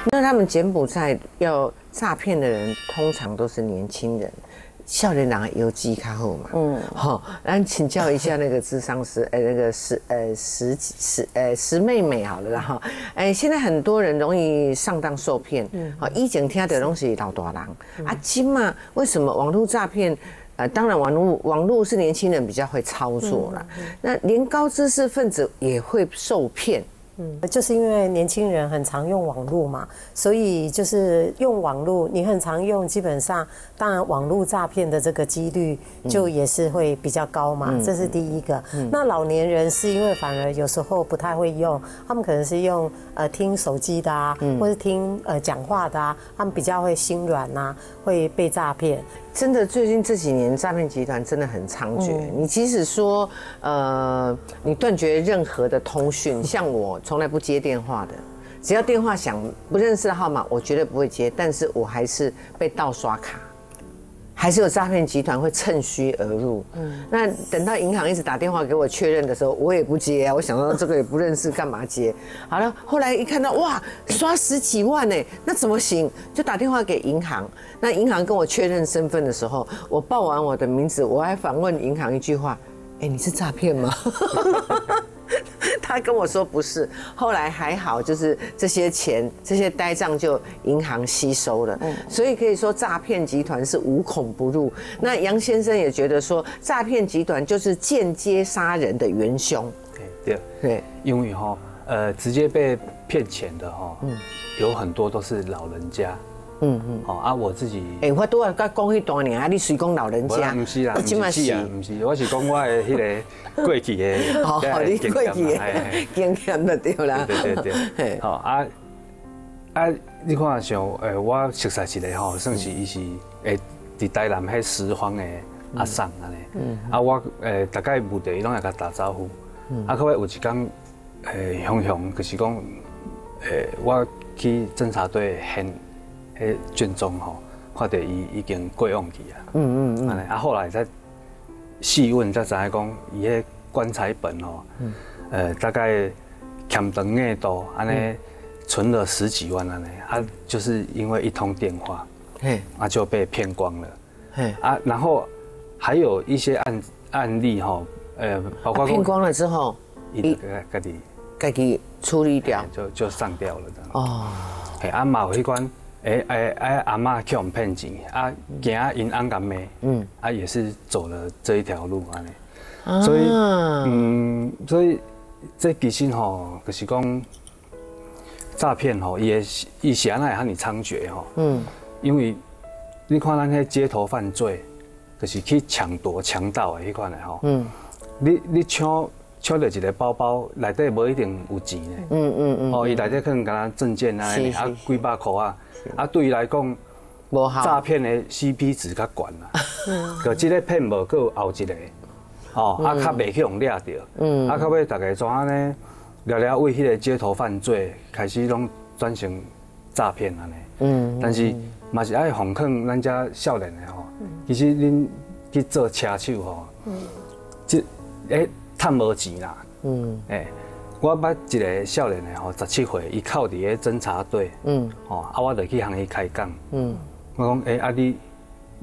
那他们柬埔寨要诈骗的人，通常都是年轻人。少年人邮寄较好嘛，好，咱请教一下那个咨商师，那个石妹妹好了啦哈，现在很多人容易上当受骗，好，以前听的东西老大人，今嘛为什么网络诈骗？当然网络是年轻人比较会操作啦，那连高知识分子也会受骗。 就是因为年轻人很常用网络嘛，所以就是用网络，你很常用，基本上当然网络诈骗的这个几率就也是会比较高嘛，这是第一个。那老年人是因为反而有时候不太会用，他们可能是用听手机的啊，或是听讲话的啊，他们比较会心软啊，会被诈骗。 真的，最近这几年诈骗集团真的很猖獗。你即使说，你断绝任何的通讯，像我从来不接电话的，只要电话响不认识的号码，我绝对不会接。但是我还是被盗刷卡，还是有诈骗集团会趁虚而入。那等到银行一直打电话给我确认的时候，我也不接啊。我想到这个也不认识，干嘛接？好了，后来一看到哇，刷10几万呢，那怎么行？就打电话给银行。那银行跟我确认身份的时候，我报完我的名字，我还反问银行一句话：你是诈骗吗？他跟我说不是，后来还好，就是这些钱、这些呆账就银行吸收了，所以可以说诈骗集团是无孔不入。那杨先生也觉得说，诈骗集团就是间接杀人的元凶。 对，因为直接被骗钱的有很多都是老人家。我自己， 我都要讲迄段呢，你随讲老人家， 不是啦，不是，我是讲我的迄个过去的， 你过去的经验就对啦。 对，你看像我熟悉一个算是伊是伫台南迄十方的阿桑安尼，我大概目的伊拢会甲打招呼，可尾有一天雄就是讲我去侦查队现。卷宗看到伊已经过往去啊。后来再细问才知影讲，伊迄棺材本大概欠长额度，安尼存了10几万安尼，就是因为一通电话，就被骗光了。然后还有一些案例包括骗光了之后，自己处理掉， 就上吊了的。嘛有迄款。阿嬷去我们骗钱，惊因翁甲骂，也是走了这一条路安尼，所以这其实就是讲诈骗伊是安那会遐尼猖獗因为你看咱迄街头犯罪，就是去抢夺、强盗的迄款的你抢到一个包包，内底无一定有钱呢。伊内底可能敢若证件几百块对伊来讲，诈骗的 CP 值较悬啦。可这个骗无，佫有后一个，较袂去用掠到。到尾大家怎啊呢？了为迄个街头犯罪开始拢转成诈骗安尼。但是嘛是爱奉劝咱遮少年的其实恁去做车手趁无钱啦。我捌一个少年的17岁，伊靠伫个侦查队，我就去向伊开讲，我讲你